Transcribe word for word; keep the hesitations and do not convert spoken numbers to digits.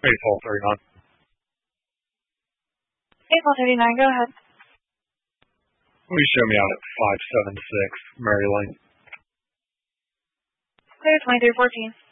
Baseball thirty-nine. Baseball thirty-nine, go ahead. Please show me out at five seven six Mary Lane. Clear twenty-three fourteen.